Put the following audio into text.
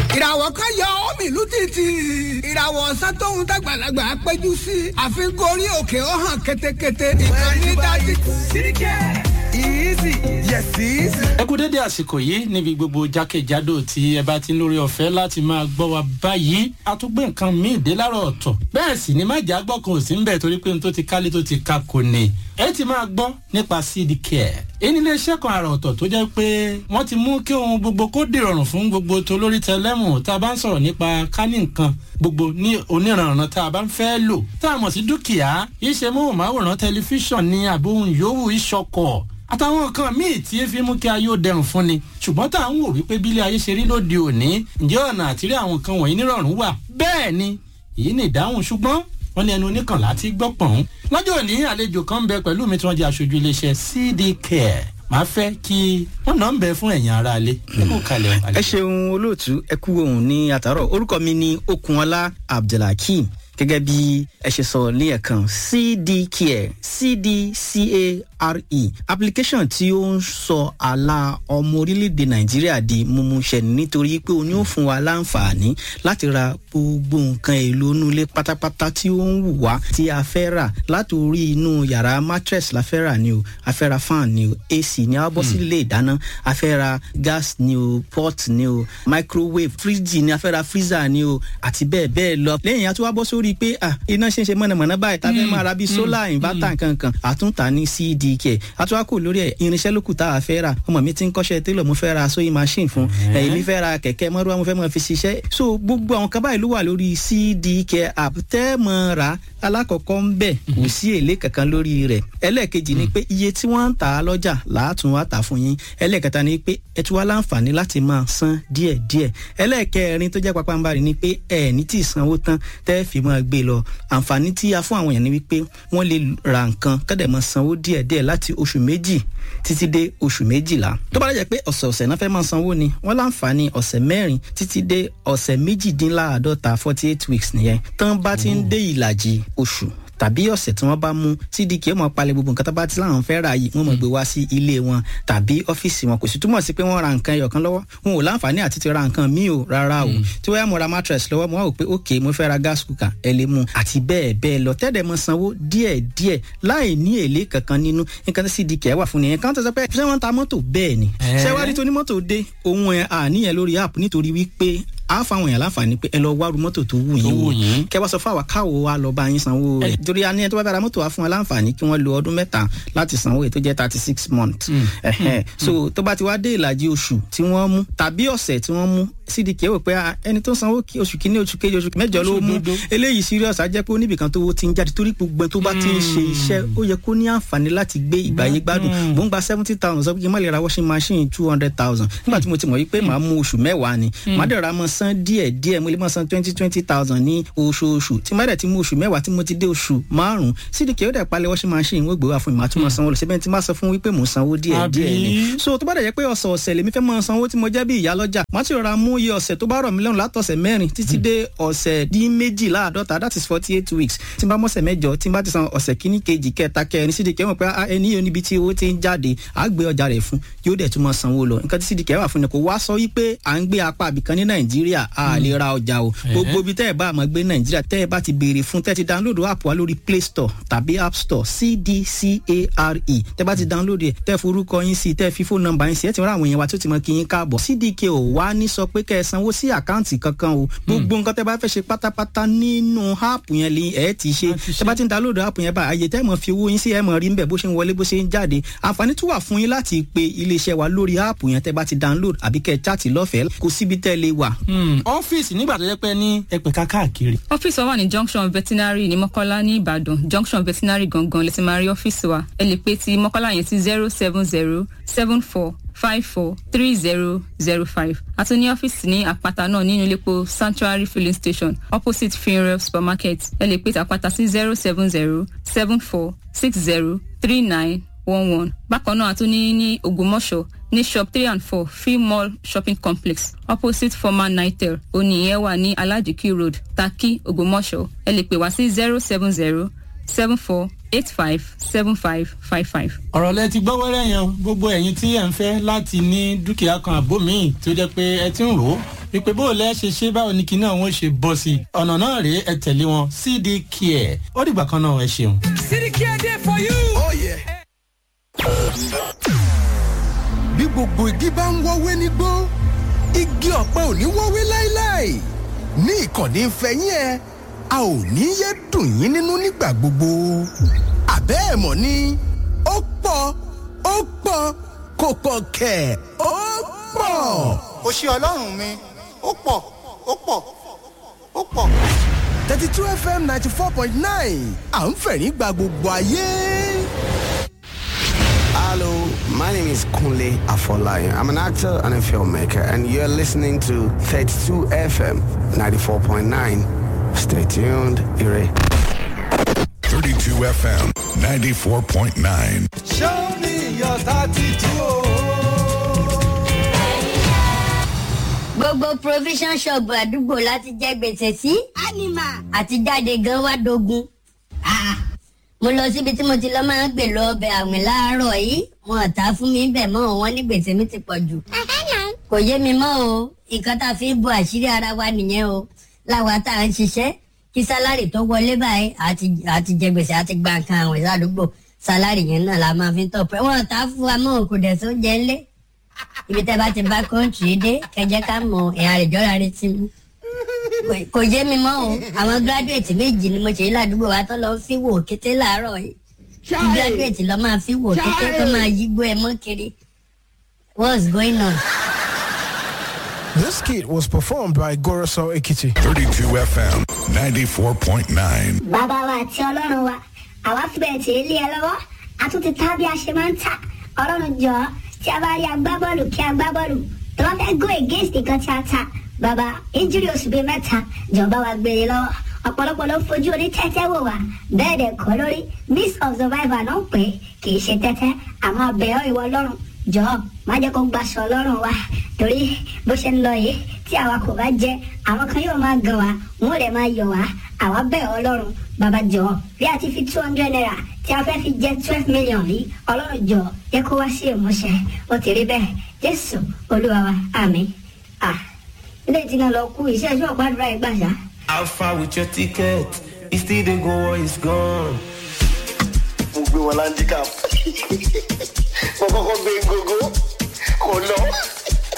ìràwọ̀ kan yọ omi ìlú títì ìràwọ̀ ọ̀sán tóun dàgbàlagbà péjú sí àfikún orí òkè ó hàn kétékété ìkànnì dátì easy yes easy. ẹ kú dédé àsìkò yìí níbi gbogbo jákèjádò tí ẹ bá ti ń lórí ọ̀fẹ́ láti máa gbọ́ wa báyìí a tún gbé nǹkan míì dé láàárọ̀ ọ̀tọ̀ bẹ́ẹ̀ sì ni májà gbọ́ kan ò sí ń bẹ̀ torí pé n tó ti kálé tó ti ka kò ní ẹ ti máa gbọ́ nípa seed care èyí nílé iṣẹ́ kan àrà ọ̀tọ̀ tó jẹ́ pé wọ́n ti mú kí ohun gbogbo kó dìrọ̀rùn fún gbogbo tolórí tẹlẹ́mù tá a bá ń sọ̀rọ̀ nípa kání nǹkan gbogbo ní oníranran tá a bá ń fẹ́ lò tá a mọ̀ sí dúkìá iṣẹ́ móhùnmáwòrán tẹlifíṣàn ní àbóhùn yòówù ìṣọkọ̀ àtàwọn nǹkan míì tí ẹ fi mú kí ayé ó dẹrùn fún ni ṣùgbọ́n tá à ń wò wípé bílé ayé ṣe rí lóde òní ǹjẹ́ ọ̀nà àtìrí àwọn nǹkan wọ̀nyí nírọ̀rùn wà bẹ́ẹ̀ ni èyí ni ìdáhùn ṣùgbọ́n wọ́n ní ẹnu oníkànlá tí gbọ́ pọ̀n. lọ́jọ́ òní àlejò kan ń bẹ pẹ̀lú mi tí wọ́n jẹ́ aṣojú iléeṣẹ́ CD Care máa fẹ́ kí wọ́n náà ń bẹ fún ẹ̀yin ará ilé. ẹ ṣeun olóòtú ẹ kú ohun ní àtàrọ orúkọ mi ni Okunola Abdulhakeem gẹ́gẹ́ bí ẹ ṣe sọ ní ẹ̀kan CD Care CDCARE application tí ó ń sọ àlà ọmọ orílẹ̀-èdè Nàìjíríà di mímúṣẹ nítorí pé ó ní ó fún wa láǹfààní láti ra gbogbo nǹkan èlò inú ilé pátápátá tí ó ń wù wá tí a fẹ́ rà láti orí inú yàrá mattress la fẹ́ rà ni o a fẹ́ ra fan ni o AC ni a bọ́ sí ilé ìdáná a fẹ́ ra gas ni o pot ni o microwave fridge ni a fẹ́ ra freezer ni o àti bẹ́ẹ̀ bẹ́ẹ̀ lọ lẹ́yìn a tún wá bọ́ sórí pé iná ṣe ń ṣe mọ̀nàmọ́ná báyìí tá a fẹ́ máa ra bí solar inverter nǹkan àtúntà ní CD Care àtúwákò lórí ẹ̀ irinṣẹ́ lókù tá a fẹ́ rà ọmọ mi ti ń kọ́ṣẹ́ télọ̀ mo fẹ́ ra sewing machine fún èmi fẹ́ ra kẹ̀kẹ́ mọ́rúwá mo fẹ́ mọ́ fi ṣiṣẹ́ so gbogbo àwọn kan báyìí ló wà lórí CD Care app tẹ́ mọ́ ra alákọ̀ọ́kọ́ ń bẹ̀ kò sí èlé kankan lórí rẹ̀ ẹlẹ́ẹ̀kejì ni pé iye tí wọ́n ń tà á lọ́jà làátún wá tà fún yín ẹlẹ́ẹ̀kẹta ni pé ẹ tún wá láǹfààní láti máa san díẹ̀díẹ̀ ẹlẹ́ẹ̀kẹrin tó jẹ́ pàpàǹbarì ni pé ẹ ní tí ì sanwó tán tẹ́ fi máa gbé lọ àǹfààní tí a fún àwọn èèyàn ni wípé wọ́n lè ra nǹkan kọ́dẹ̀ máa sanwó díẹ̀díẹ̀ láti oṣù méjì títí dé oṣù méjìlá tó bá jẹ́ pé ọ̀sẹ̀ọ̀sẹ̀ náà fẹ́ máa sanwó ni wọ́n láǹfààní ọ̀sẹ̀ mẹ́rin títí dé ọ̀sẹ̀ méjìdínláàádọ́ta 48 weeks nìyẹn tán bá ti ń dé ìlàjì oṣù tàbí ọ̀sẹ̀ tí wọ́n bá mú CD Care mọ̀ palẹ̀ gbogbo nǹkan tó bá ti láwọn fẹ́ ra yìí wọ́n mọ̀ gbé wá sí ilé wọn tàbí ọ́fíìsì wọn kò sì túmọ̀ sí pé wọ́n ra nǹkan ẹyọ̀kan lọ́wọ́ wọn ò láǹfààní àti ti ra nǹkan míì o rárá o tí wọ́n yá mo ra mattress lọ́wọ́ mo wá wò pé ok mo fẹ́ ra gas cooker ẹ lè mú àti bẹ́ẹ̀ bẹ́ẹ̀ lọ tẹ́lẹ̀ mọ sanwó díẹ̀díẹ̀ láì ní èlé kankan nínú nǹkan tí CD Care wà fún nìyẹn kan tó sọ pé ṣé wọ́n ta mọ́tò bẹ́ẹ̀ ni ṣé wá rí tó ní mọ́tò dé ohun ẹ̀ àníyàn lórí app nítorí wípé a fáwọn èèyàn láǹfààní pé ẹ lọ wá ru mọ́tò tó wù yín wò kẹ wá sọ fún àwa káwo wa lọ bá yín sanwó rẹ̀ torí a ní ẹ tó bá fẹ́ ra mọ́tò wa fún wa láǹfààní kí wọ́n lo ọdún mẹ́ta láti sanwó èyí tó jẹ́ 36 months so tó bá ti wá dé ìlàjì oṣù tí wọ́n mú tàbí ọ̀sẹ̀ tí wọ́n mú CD Care wò pé ẹni tó sanwó oṣù kìíní oṣù kejì oṣù mẹ́jọ ló mú eléyìí serious á jẹ́ pé oníbìkan tó ti ń jáde torí gbogbo tó bá ti ń ṣe iṣẹ́ ó yẹ kó ní àǹfààní láti gbé ìgbàyé gbádùn mò ń gba 70,000 sọ pé kí n má lè ra washing machine 200,000 nígbà tí mo ti mọ̀ wípé màá mú oṣù mẹ́wàá ni màá dẹ̀ ra mọ́ san díẹ̀ mo lè máa san 20,000 ní oṣooṣù tí má dẹ̀ ti mú oṣù mẹ́wàá tí mo ti dé oṣù márùn-ún CD Care ó dẹ̀ palẹ̀ washing machine wọ́n gbé wá fún mi màá tún máa sanwó lọ síbẹ̀ tí má sọ fún wípé mò ń sanwó díẹ̀ ni so tó bá dẹ̀ jẹ́ pé ọ̀sẹ̀ lèmi fẹ́ máa sanwó tí mo jẹ́ bí ìyá lọ́jà má ti rọra mú iye ọ̀sẹ̀ tó bá rọ̀ mí lọ́rùn látọ̀sẹ̀ mẹ́rin títí dé ọ̀sẹ̀ dín méjìláàdọ́ta that is 48 weeks tí n bá mọ́sẹ̀ mẹ́jọ tí n bá ti san ọ̀sẹ̀ kíní kejì kẹta kẹrin CD Care mọ̀ pé ẹni yóò níbi tí owó ti ń jáde á gbé ọjà rẹ̀ fún yóò dẹ̀ tún máa sanwó lọ nǹkan tí CD Care wà fún ni kò wá sọ wípé à ń gbé apá àbìkan ní Nàìjíríà a lè ra ọjà o gbogbo ibi tẹ́ ẹ bá máa gbé Nàìjíríà tẹ́ ẹ bá ti béèrè fún tẹ́ ti download app wa lórí Play Store tàbí App Store CDCARE tẹ́ bá ti download ẹ̀ tẹ́ forúkọ yín sí tẹ́ fi phone number yín sí ẹ ti rán àwọn èèyàn wa tó ti mọ kí yín káàbọ̀ CD Care ò wá ní sọ pé kẹ́ ẹ sanwó sí àkáǹtì kankan o gbogbo nǹkan tẹ́ bá fẹ́ ṣe pátápátá nínú app yẹn lè ẹ ti ṣe tẹ́ bá ti download app yẹn bá àyè tẹ́ mọ̀ fi owó yín sí ẹ mọ̀ rí nbẹ̀ bó ṣe ń wọlé bó ṣe ń jáde àǹfààní tún wà fún yín láti pe iléeṣẹ́ wa lórí app yẹn tẹ́ bá ti download àbí kẹ́ ẹ chat lọ́fẹ̀ẹ́ kò síbi tẹ́ lè wà. ọ́fíìsì nígbà tó jẹ́ pé ní ẹ̀pẹ̀ka káàkiri. ọ́fíìsì wa wà ní junction veterinary ní Mọ́kọ́lá ní Ìbàdàn junction veterinary gangan lè ti máa rí ọ́fíìsì wa ẹ lè pe ti Mọ́kọ́lá yẹn sí 07074543005 àti ní ọ́fíìsì ní Àpáta náà nínú iléepo Sanctuary filling station opposite Funeral supermarket ẹ lè pe ti Àpáta sí 07074603911 bákan náà àtún ní Ògbómọ̀ṣọ́ ní shop 3 and 4 Free Mall shopping complex opposite former Nitel oníyẹn wà ní Alajiki road Taki Ògbómọ̀ṣọ́ ẹ lè pè wá sí 07074 080-56-85-7555. ọ̀rọ̀ lẹ ti gbọ́ wẹ́rẹ́ yẹn gbogbo ẹ̀yin tí ẹ̀ ń fẹ́ láti ní dúkìá kan àbó míì tó jẹ́ pé ẹ ti ń rò ó wípé bó o lẹ́ ṣe ṣe báwo ni kinní àwọn ṣe bọ́ sí i ọ̀nà náà rèé ẹ tẹ̀lé wọn cd care ó dìgbà kan náà ẹ ṣeun. cd care dey for you. Oh, yeah. bí gbogbo igi bá ń wọ́wé nígbó igi ọ̀pẹ ò ní wọ́wé láéláé ní ìkànnì ìfẹ́yín ẹ a ò ní yé dùn yín nínú nígbà gbogbo àbẹ́ ẹ̀ mọ̀ ni ó pọ̀ kò pọ̀ kẹ̀ ó pọ̀. òṣì ọlọ́run mi ó pọ̀. 32 FM 94.9 à ń fẹ̀rín gba gbogbo ayé. Hello, my name is Kunle Afolayan. I'm an actor and a filmmaker, and you're listening to 32 FM 94.9. Stay tuned, Ire. 32 FM 94.9. Show me your 32. Gbogbo provision shop àdúgbò láti jẹ gbèsè sí anima àti jáde gan wá dogun. Mo lọ síbi tí mo ti lọ máa ń gbè lọ ọbẹ̀ àwìn láàárọ̀ yìí. Wọ́n tà fún mi bẹ̀ mọ́ wọn ní gbèsè mi ti pọ̀ jù. Kò yé mi mọ́ o. Nǹkan tá a fi ń bo àṣírí ara wa nìyẹn o. Láwa tá à ń ṣiṣẹ́ kí sálárì tó wọlé báyìí àti jẹ gbèsè àti gba nǹkan àwìn ládùúgbò. Sálárì yẹn náà la máa fi ń tọ̀pẹ́. Wọ́n tà fún wa mọ́ kò dẹ̀ tó jẹ ńlé. Ibi tẹ́ bá ti bá kọ́ńtì dé kẹjẹ́ ká mọ ẹ̀yà àrèjọ́ra rẹ ti mú. Kò yé mi mọ́ o. Àwọn gíráduwétì méjì ni mo ṣe yí ládùúgbò wa tó lọ fi wò kété láàárọ̀ yìí. Gíráduwétì lọ máa fi wò kété tó máa yígbó ẹ mọ́ kiri. What's going on? This skit was performed by Goroso Ekiti. 32 FM 94.9. Bàbá wa àti ọlọ́run wa, àwa fi bẹ̀rẹ̀ tí ilé ẹ lọ́wọ́, a tún ti tá bí a ṣe máa ń tà. Ọlọ́run jọ tí a bá rí agbábọ́ọ̀lù kí agbábọ́ọ̀lù tó bá fẹ́ go against nǹkan tí a tà. Bàbá injury oṣù bíi mẹ́ta jọba wa gbére lọ́wọ́. Ọ̀pọ̀lọpọ̀ ló fojú oní tẹ́tẹ́ wò wá. Bẹ́ẹ̀ dẹ̀ kọ́ lórí miss of survivor náà pé kì í ṣe tẹ́tẹ́. Àwọn abẹ́rẹ́ ìwọ ọlọ́run jọ má jẹ́ kó gbaṣọ ọlọ́run wa. Torí bó ṣe ń lọ yìí tí àwa kò bá jẹ àwọn kan yóò máa gan wa wọn ò lè máa yọ wá. Àwa bẹ̀ ọlọ́run bàbá jọ bí a ti fi 200 naira tí a fẹ́ fi jẹ 12 million yìí ọlọ́run jọ jẹ́ kó wá sí ìmúṣẹ. Ó ti rí bẹ́ẹ̀ Jésù Olúwa wa àmín. Ilé ìtìná lọ kú iṣẹ́ ìṣọ́ ọ̀pá-àdúrà ìgbàṣá. How far with your ticket? It's still the go or it's gone. mo gbé wọn láńdíkà mo kọ́kọ́ gbé gógó kò lọ.